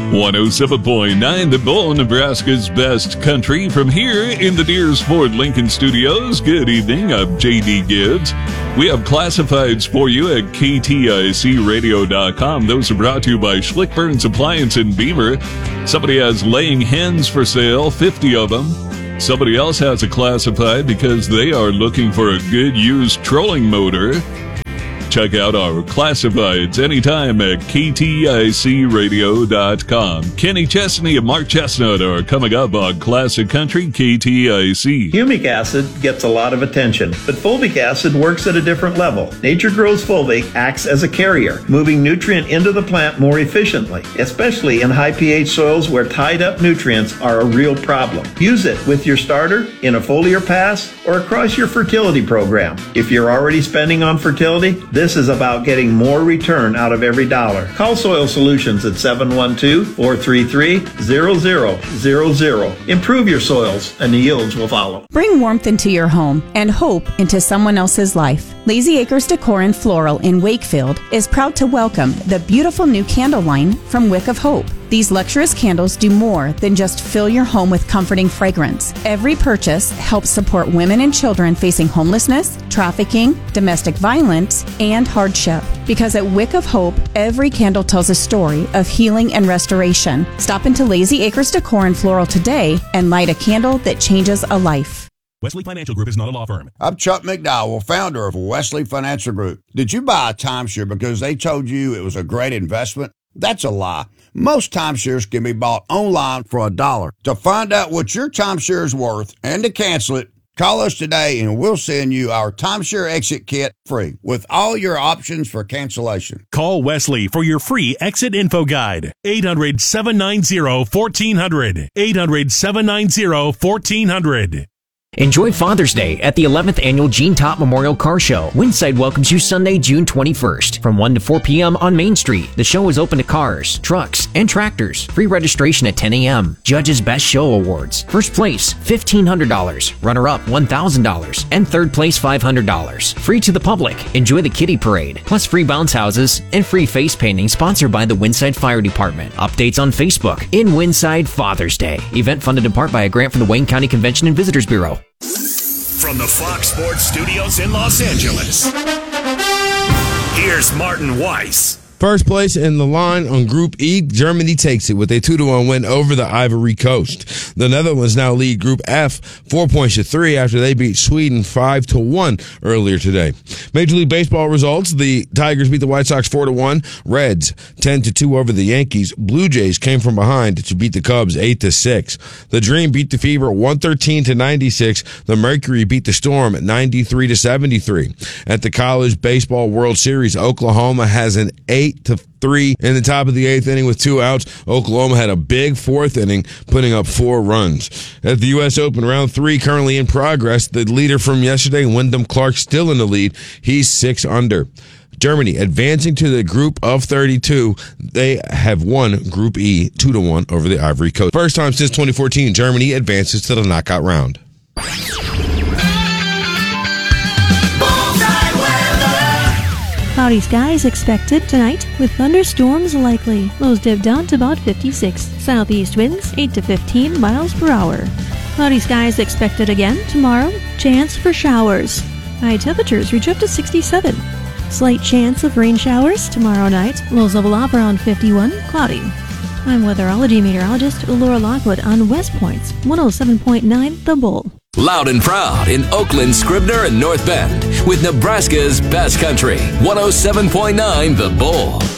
107.9 The Bull, Nebraska's best country. From here in the Deers Ford Lincoln Studios, good evening. I'm J.D. Gibbs. We have classifieds for you at KTICradio.com. Those are brought to you by Schlick Burns Appliance in Beaver. Somebody has laying hens for sale, 50 of them. Somebody else has a classified because they are looking for a good used trolling motor. Check out our classifieds anytime at KTICradio.com. Kenny Chesney and Mark Chestnut are coming up on Classic Country KTIC. Humic acid gets a lot of attention, but fulvic acid works at a different level. Nature Grows Fulvic acts as a carrier, moving nutrient into the plant more efficiently, especially in high pH soils where tied up nutrients are a real problem. Use it with your starter, in a foliar pass, or across your fertility program. If you're already spending on fertility, this is about getting more return out of every dollar. Call Soil Solutions at 712-433-0000. Improve your soils and the yields will follow. Bring warmth into your home and hope into someone else's life. Lazy Acres Decor and Floral in Wakefield is proud to welcome the beautiful new candle line from Wick of Hope. These luxurious candles do more than just fill your home with comforting fragrance. Every purchase helps support women and children facing homelessness, trafficking, domestic violence, and hardship. Because at Wick of Hope, every candle tells a story of healing and restoration. Stop into Lazy Acres Decor and Floral today and light a candle that changes a life. Wesley Financial Group is not a law firm. I'm Chuck McDowell, founder of Wesley Financial Group. Did you buy a timeshare because they told you it was a great investment? That's a lie. Most timeshares can be bought online for $1. To find out what your timeshare is worth and to cancel it, call us today and we'll send you our timeshare exit kit free with all your options for cancellation. Call Wesley for your free exit info guide. 800-790-1400. 800-790-1400. Enjoy Father's Day at the 11th Annual Gene Top Memorial Car Show. Windside welcomes you Sunday, June 21st from 1 to 4 p.m. on Main Street. The show is open to cars, trucks, and tractors. Free registration at 10 a.m. Judges Best Show Awards. First place, $1,500. Runner-up, $1,000. And third place, $500. Free to the public. Enjoy the kiddie parade. Plus free bounce houses and free face painting sponsored by the Windside Fire Department. Updates on Facebook. In Windside Father's Day. Event funded in part by a grant from the Wayne County Convention and Visitors Bureau. From the Fox Sports Studios in Los Angeles, here's Martin Weiss. First place in the line on Group E, Germany takes it with a 2-1 win over the Ivory Coast. The Netherlands now lead Group F 4 points to 3 after they beat Sweden 5-1 earlier today. Major League Baseball results: the Tigers beat the White Sox 4-1, Reds 10-2 over the Yankees. Blue Jays came from behind to beat the Cubs 8-6. The Dream beat the Fever 113-96. The Mercury beat the Storm 93-73. At the College Baseball World Series, Oklahoma has an 8-3 in the top of the 8th inning with 2 outs. Oklahoma had a big 4th inning, putting up 4 runs. At the U.S. Open, round 3 currently in progress. The leader from yesterday, Wyndham Clark, still in the lead. He's 6 under. Germany advancing to the group of 32. They have won Group E 2-1 over the Ivory Coast. First time since 2014, Germany advances to the knockout round. Cloudy skies expected tonight with thunderstorms likely. Lows dip down to about 56. Southeast winds 8 to 15 miles per hour. Cloudy skies expected again tomorrow. Chance for showers. High temperatures reach up to 67. Slight chance of rain showers tomorrow night. Lows level off around 51. Cloudy. I'm weatherology meteorologist Laura Lockwood on West Point's 107.9 The Bull. Loud and proud in Oakland, Scribner, and North Bend with Nebraska's best country, 107.9 The Bull.